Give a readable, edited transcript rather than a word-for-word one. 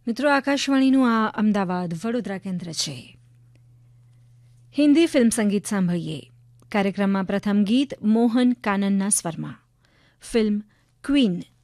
મિત્રો, આકાશવાણીનું આ અમદાવાદ વડોદરા કેન્દ્ર છે. હિન્દી ફિલ્મ સંગીત સાંભળીએ. કાર્યક્રમમાં પ્રથમ ગીત મોહન કાનનના સ્વરમાં. Film queen.